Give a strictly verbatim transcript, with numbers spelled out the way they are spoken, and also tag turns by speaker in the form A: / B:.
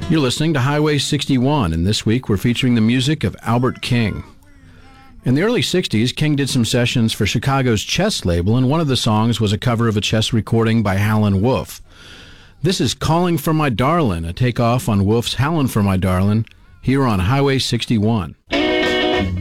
A: You're listening to Highway sixty-one, and this week we're featuring the music of Albert King. In the early sixties, King did some sessions for Chicago's Chess label, and one of the songs was a cover of a Chess recording by Howlin' Wolf. This is Calling for My Darlin', a takeoff on Wolf's Howlin' for My Darlin', here on Highway sixty-one.